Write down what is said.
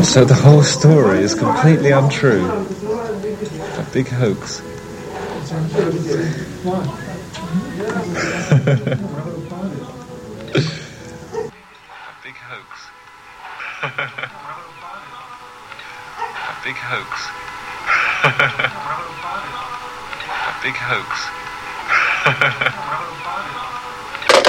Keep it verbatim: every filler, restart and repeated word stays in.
So the whole story is completely untrue. A big hoax. A big hoax. A big hoax. A big hoax.